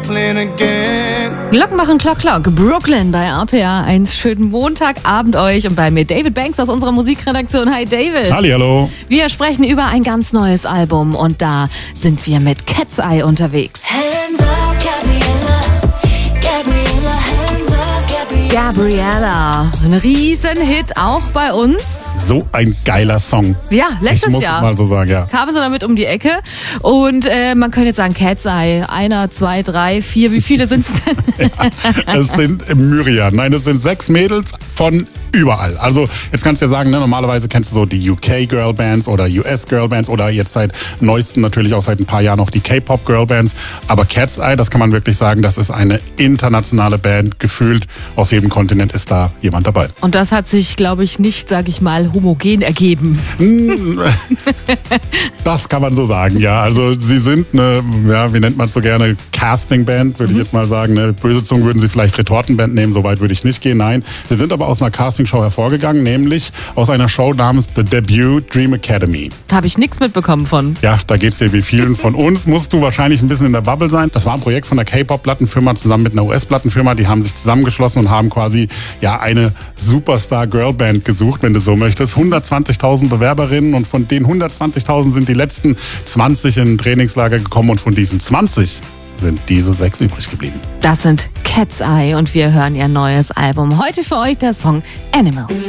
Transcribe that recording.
Brooklyn again. Glocken machen Klock, Klock. Brooklyn bei RPA 1. Schönen Montagabend euch und bei mir David Banks aus unserer Musikredaktion. Hi David. Hallihallo. Wir sprechen über ein ganz neues Album und da sind wir mit Cat's Eye unterwegs. Hands up, Gabriella, hands up, Gabriella. Gabriella, ein Riesenhit auch bei uns. So ein geiler Song. Ja, letztes Ich muss Jahr es mal so sagen, ja. kamen sie damit um die Ecke und man könnte jetzt sagen Cat's Eye, 1, 2, 3, 4, wie viele sind es denn? Es sind Myriaden. Nein, es sind 6 Mädels von überall. Also jetzt kannst du ja sagen, ne, normalerweise kennst du so die UK-Girl-Bands oder US-Girl-Bands oder jetzt seit neuestem natürlich auch seit ein paar Jahren noch die K-Pop-Girl-Bands. Aber Cat's Eye, das kann man wirklich sagen, das ist eine internationale Band. Gefühlt aus jedem Kontinent ist da jemand dabei. Und das hat sich, glaube ich, nicht, sage ich mal, homogen ergeben. Das kann man so sagen, ja. Also sie sind eine, ja, wie nennt man es so gerne, Casting-Band, würde ich jetzt mal sagen. Ne? Böse Zungen würden sie vielleicht Retortenband nehmen, so weit würde ich nicht gehen. Nein, sie sind aber aus einer Castingshow hervorgegangen, nämlich aus einer Show namens The Debut Dream Academy. Da habe ich nichts mitbekommen von. Ja, da geht's dir wie vielen von uns. Musst du wahrscheinlich ein bisschen in der Bubble sein. Das war ein Projekt von der K-Pop-Plattenfirma zusammen mit einer US-Plattenfirma. Die haben sich zusammengeschlossen und haben quasi ja eine Superstar-Girl-Band gesucht, wenn du so möchtest. 120.000 Bewerberinnen und von den 120.000 sind die letzten 20 in ein Trainingslager gekommen und von diesen 20 sind diese 6 übrig geblieben. Das sind Cat's Eye und wir hören ihr neues Album. Heute für euch der Song Animal.